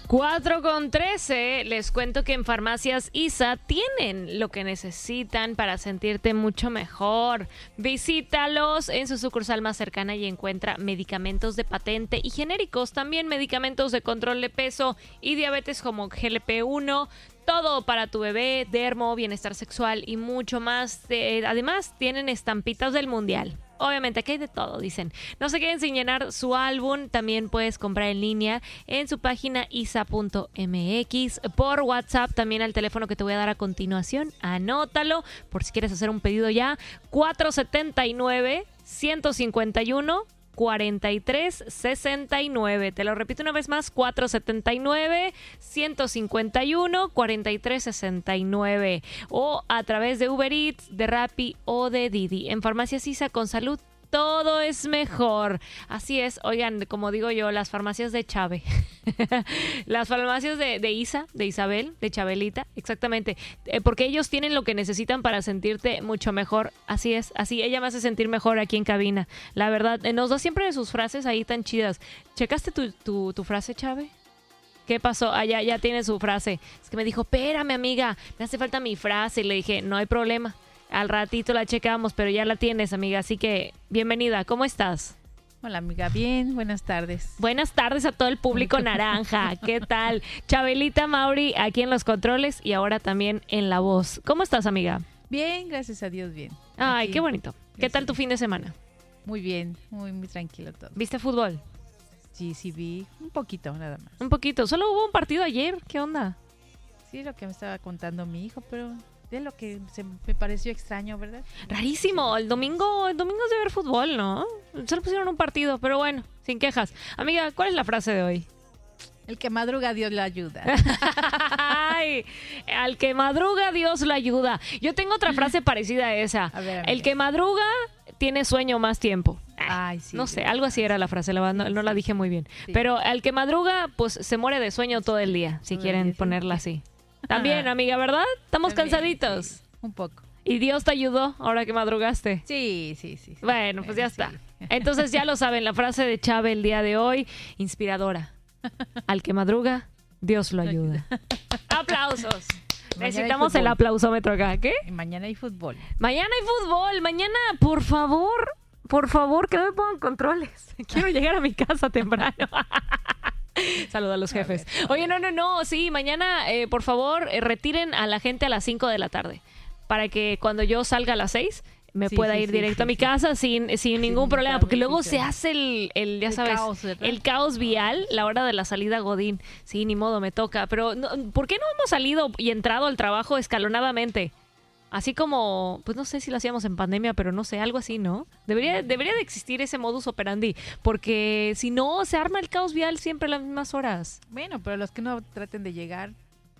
4:13, les cuento que en Farmacias ISA tienen lo que necesitan para sentirte mucho mejor. Visítalos en su sucursal más cercana y encuentra medicamentos de patente y genéricos, también medicamentos de control de peso y diabetes como GLP-1, todo para tu bebé, dermo, bienestar sexual y mucho más. Además, tienen estampitas del mundial. Obviamente, aquí hay de todo, dicen. No se queden sin llenar su álbum. También puedes comprar en línea en su página isa.mx. Por WhatsApp, también al teléfono que te voy a dar a continuación. Anótalo por si quieres hacer un pedido ya. 479-151-4369. Te lo repito una vez más, 479-151-4369. O a través de Uber Eats, de Rappi o de Didi. En Farmacias ISA, con salud todo es mejor. Así es, oigan, como digo yo, las farmacias de Chave. Las farmacias de Isa, de Isabel, de Chabelita, exactamente. Porque ellos tienen lo que necesitan para sentirte mucho mejor. Así es, así ella me hace sentir mejor aquí en cabina. La verdad, nos da siempre sus frases ahí tan chidas. ¿Checaste tu frase, Chave? ¿Qué pasó? Ah, ya tiene su frase. Es que me dijo, espérame, amiga, me hace falta mi frase. Y le dije, no hay problema. Al ratito la checamos, pero ya la tienes, amiga. Así que, bienvenida. ¿Cómo estás? Hola, amiga. Bien, buenas tardes. Buenas tardes a todo el público naranja. ¿Qué tal? Chabelita Mauri aquí en los controles y ahora también en la voz. ¿Cómo estás, amiga? Bien, gracias a Dios, bien. Ay, Aquí. qué bonito. ¿Qué tal tu fin de semana? Muy bien, muy tranquilo todo. ¿Viste fútbol? Sí, vi un poquito, nada más. Un poquito. Solo hubo un partido ayer. ¿Qué onda? Sí, lo que me estaba contando mi hijo, pero de lo que me pareció extraño, ¿verdad? Rarísimo. El domingo es de ver fútbol, ¿no? Solo pusieron un partido, pero bueno, sin quejas. Amiga, ¿cuál es la frase de hoy? El que madruga, Dios le ayuda. Ay, al que madruga, Dios lo ayuda. Yo tengo otra frase parecida a esa. A ver, el que madruga tiene sueño más tiempo. Ay, sí. No sé, algo así era la frase, no la dije muy bien. Sí. Pero al que madruga, pues se muere de sueño todo el día, si Todo el quieren día, sí. ponerla así. También, amiga, ¿verdad? Estamos También, cansaditos. sí, un poco. ¿Y Dios te ayudó ahora que madrugaste? Sí. Bueno, pues ya está. Sí. Entonces ya lo saben, la frase de Chávez el día de hoy, inspiradora. Al que madruga, Dios lo ayuda. ¡Aplausos! Necesitamos el aplausómetro acá, ¿qué? Y mañana hay fútbol. Mañana hay fútbol, mañana, por favor, que no me pongan controles. Quiero llegar a mi casa temprano. Saluda a los jefes. Oye, no, sí, mañana, por favor, retiren a la gente a las 5 de la tarde, para que cuando yo salga a las 6 me pueda ir directo a mi casa sin ningún problema, porque luego se hace el ya sabes, caos, el caos vial, la hora de la salida Godín. Sí, ni modo, me toca. Pero, ¿por qué no hemos salido y entrado al trabajo escalonadamente? Así como, pues no sé si lo hacíamos en pandemia, pero no sé, algo así, ¿no? Debería de existir ese modus operandi, porque si no, se arma el caos vial siempre a las mismas horas. Bueno, pero los que no traten de llegar,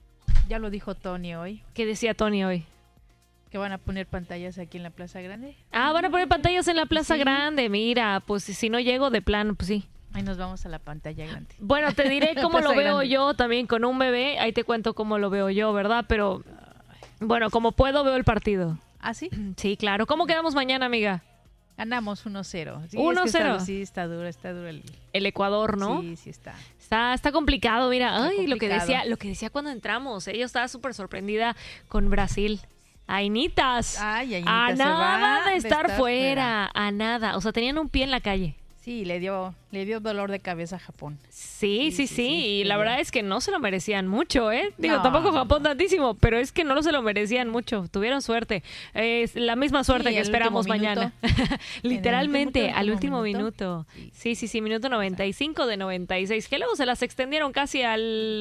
ya lo dijo Tony hoy, ¿Qué decía Tony hoy? que van a poner pantallas aquí en la Plaza Grande. Ah, van a poner pantallas en la Plaza Sí. Grande. Mira, pues si no llego de plano, pues sí. Ahí nos vamos a la pantalla grande. Bueno, te diré cómo lo Plaza veo Grande. yo también con un bebé. Ahí te cuento cómo lo veo yo, ¿verdad? Pero, bueno, como puedo, veo el partido. ¿Ah, sí? Sí, claro. ¿Cómo quedamos mañana, amiga? Ganamos 1-0. Sí, 1-0. Sí, está duro el... El Ecuador, ¿no? Sí está. Está complicado, mira. Está Ay, complicado. lo que decía cuando entramos. Yo estaba súper sorprendida con Brasil. Ainitas. Ay, Ainita A se nada va de estar fuera. A nada. O sea, tenían un pie en la calle. Sí, le dio dolor de cabeza a Japón. Sí. Y la verdad es que no se lo merecían mucho, ¿eh? Digo, No, tampoco no, Japón tantísimo, pero es que no se lo merecían mucho. Tuvieron suerte. Es la misma suerte Sí, que al esperamos último mañana. minuto. Literalmente, En el al último minuto. Sí. Sí, minuto 95 de 96. Que luego se las extendieron casi al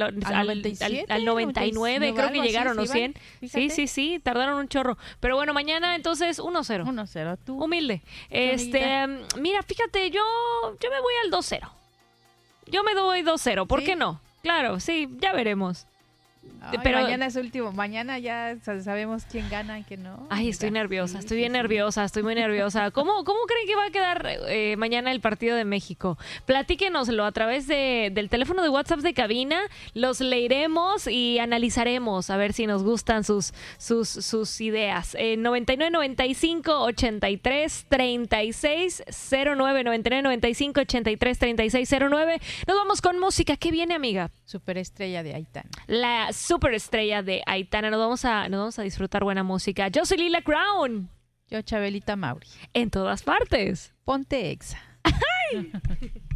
97, al 99, creo que algo así, llegaron, ¿o sí, 100? fíjate. Sí, tardaron un chorro. Pero bueno, mañana entonces 1-0. 1-0. ¿Tú? Humilde. amiguita? Mira, fíjate, yo me voy al 2-0. Yo me doy 2-0, ¿por ¿Sí? qué no? Claro, sí, ya veremos. Ay, pero mañana es último. Mañana ya sabemos quién gana y quién no. ay, estoy nerviosa, Sí, estoy sí, bien sí. nerviosa, estoy muy nerviosa. ¿Cómo creen que va a quedar mañana el partido de México? Platíquenoslo a través del teléfono de WhatsApp de cabina, los leeremos y analizaremos a ver si nos gustan sus ideas. 9995-833609, 9995-833609. Nos vamos con música. ¿Qué viene, amiga? Superestrella de Aitana. La superestrella de Aitana. Nos vamos a disfrutar buena música. Yo soy Lila Crown. Yo, Chabelita Mauri. En todas partes. Ponte Exa.